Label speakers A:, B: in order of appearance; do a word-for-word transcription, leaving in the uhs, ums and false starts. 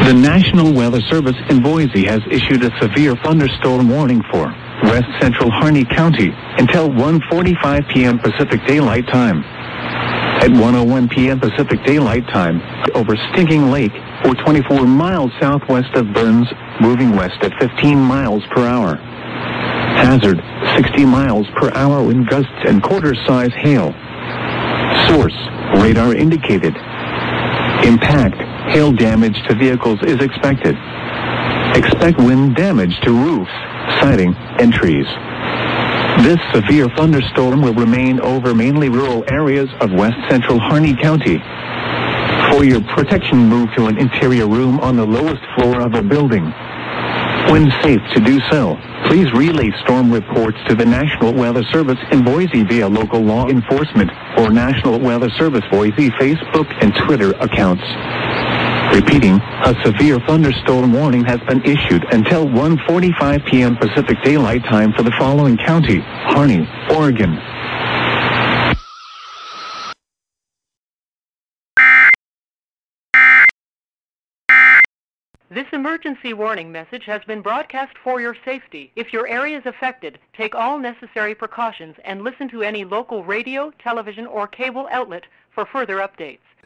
A: The National Weather Service in Boise has issued a severe thunderstorm warning for west central Harney County until one forty-five p.m. Pacific Daylight Time. At one oh one p.m. Pacific Daylight Time, over Stinking Lake, or twenty-four miles southwest of Burns, moving west at fifteen miles per hour. Hazard, sixty miles per hour wind gusts and quarter-size hail. Source, radar indicated. Impact, hail damage to vehicles is expected. Expect wind damage to roofs, siding, and trees. This severe thunderstorm will remain over mainly rural areas of west central Harney County. For your protection, move to an interior room on the lowest floor of a building. When safe to do so, please relay storm reports to the National Weather Service in Boise via local law enforcement or National Weather Service Boise Facebook and Twitter accounts. Repeating, a severe thunderstorm warning has been issued until one forty-five p.m. Pacific Daylight Time for the following county: Harney, Oregon.
B: This emergency warning message has been broadcast for your safety. If your area is affected, take all necessary precautions and listen to any local radio, television, or cable outlet for further updates.